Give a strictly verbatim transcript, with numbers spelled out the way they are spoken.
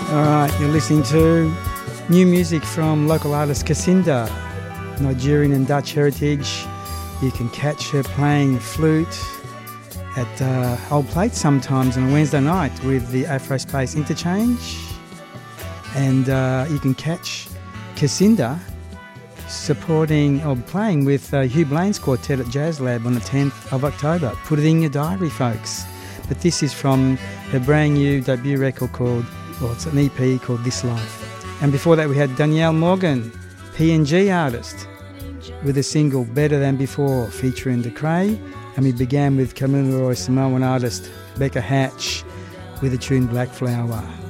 All right, you're listening to new music from local artist Cassinda, Nigerian and Dutch heritage. You can catch her playing flute at uh, Old Plate sometimes on a Wednesday night with the Afro Space Interchange. And uh, you can catch Cassinda supporting or playing with uh, Hugh Blaine's quartet at Jazz Lab on the tenth of October. Put it in your diary, folks. But this is from her brand new debut record called, well, it's an E P called This Life. And before that we had Danielle Morgan, P N G artist, with a single Better Than Before featuring Decray. And we began with Camilla Roy Samoan artist Becca Hatch with the tune Black Flower.